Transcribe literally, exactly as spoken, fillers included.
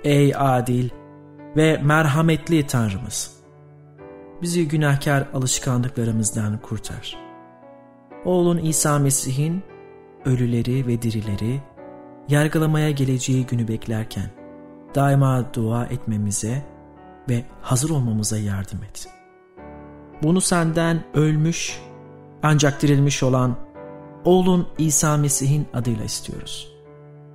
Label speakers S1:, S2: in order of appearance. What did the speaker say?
S1: ey adil ve merhametli Tanrımız. Bizi günahkar alışkanlıklarımızdan kurtar. Oğlun İsa Mesih'in ölüleri ve dirileri yargılamaya geleceği günü beklerken daima dua etmemize ve hazır olmamıza yardım et. Bunu senden ölmüş ancak dirilmiş olan oğlun İsa Mesih'in adıyla istiyoruz.